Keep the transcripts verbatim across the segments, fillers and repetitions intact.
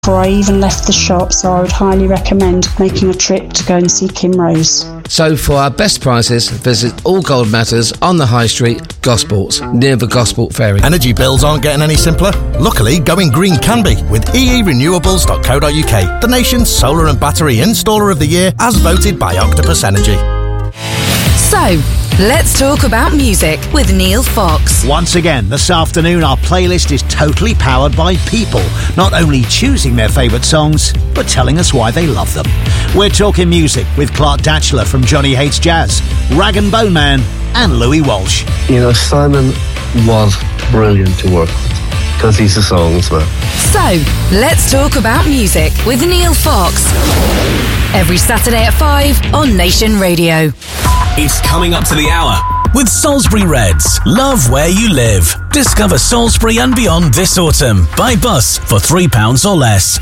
before I even left the shop, so I would highly recommend making a trip to go and see Kim Rose. So for our best prices, visit All Gold Matters on the High Street, Gosports, near the Gosport Ferry. Energy bills aren't getting any simpler. Luckily, going green can be with e e renewables dot co dot u k, the nation's solar and battery installer of the year as voted by Octopus Energy. So, let's talk about music with Neil Fox. Once again, this afternoon, our playlist is totally powered by people, not only choosing their favourite songs, but telling us why they love them. We're talking music with Clark Datchler from Johnny Hates Jazz, Rag and Bone Man, and Louis Walsh. You know, Simon was brilliant to work with because he's a songs man. So, let's talk about music with Neil Fox. Every Saturday at five on Nation Radio. It's coming up to the hour with Salisbury Reds. Love where you live. Discover Salisbury and beyond this autumn by bus for three pounds or less.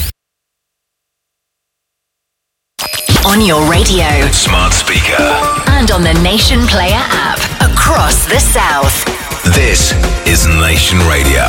On your radio, smart speaker, and on the Nation Player app across the South. This is Nation Radio.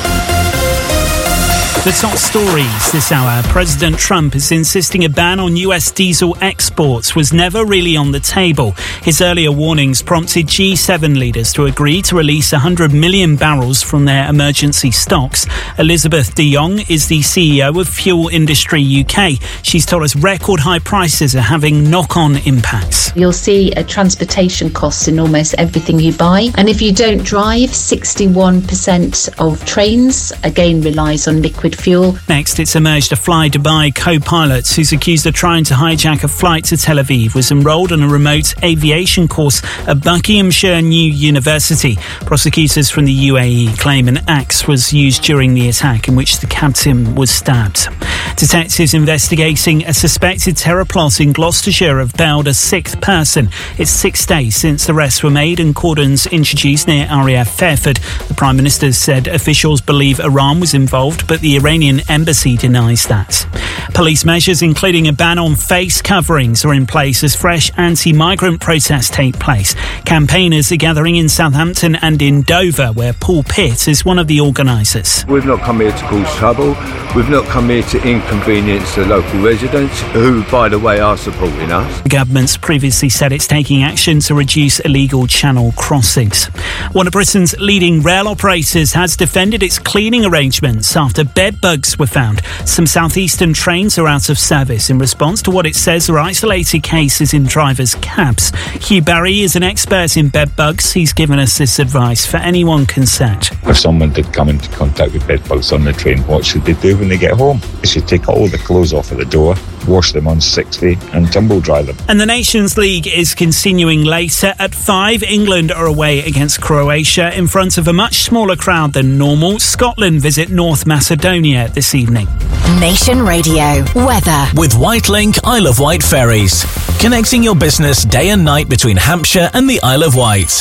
The top stories this hour. President Trump is insisting a ban on U S diesel exports was never really on the table. His earlier warnings prompted G seven leaders to agree to release one hundred million barrels from their emergency stocks. Elizabeth de Jong is the C E O of Fuel Industry U K. She's told us record high prices are having knock-on impacts. You'll see a transportation costs in almost everything you buy. And if you don't drive, sixty-one percent of trains, again, relies on liquid fuel. Next, it's emerged a Fly Dubai co-pilot who's accused of trying to hijack a flight to Tel Aviv was enrolled on a remote aviation course at Buckinghamshire New University. Prosecutors from the U A E claim an axe was used during the attack in which the captain was stabbed. Detectives investigating a suspected terror plot in Gloucestershire have bailed a sixth person. It's six days since arrests were made and cordons introduced near R A F Fairford. The Prime Minister said officials believe Iran was involved, but the Iranian embassy denies that. Police measures, including a ban on face coverings, are in place as fresh anti-migrant protests take place. Campaigners are gathering in Southampton and in Dover, where Paul Pitt is one of the organisers. We've not come here to cause trouble. We've not come here to inconvenience the local residents, who, by the way, are supporting us. The government's previously said it's taking action to reduce illegal channel crossings. One of Britain's leading rail operators has defended its cleaning arrangements after bed bugs were found. Some southeastern trains are out of service in response to what it says are isolated cases in drivers' cabs. Hugh Barry is an expert in bed bugs. He's given us this advice for anyone concerned. If someone did come into contact with bed bugs on the train, what should they do when they get home? They should take all the clothes off at the door, wash them on sixty and tumble dry them. And the Nations League is continuing later. At five, England are away against Croatia in front of a much smaller crowd than normal. Scotland visit North Macedonia this evening. Nation Radio weather with Whitelink Isle of Wight ferries, connecting your business day and night between Hampshire and the Isle of Wight.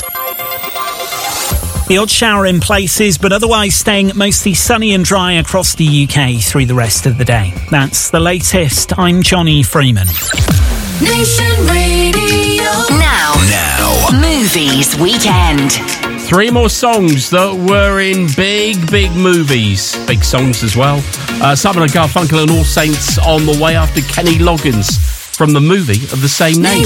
The odd shower in places, but otherwise staying mostly sunny and dry across the U K through the rest of the day. That's the latest. I'm Johnny Freeman. Nation Radio. Now. Now. Movies Weekend. Three more songs that were in big, big movies. Big songs as well. Uh, Simon and Garfunkel and All Saints on the way after Kenny Loggins from the movie of the same name.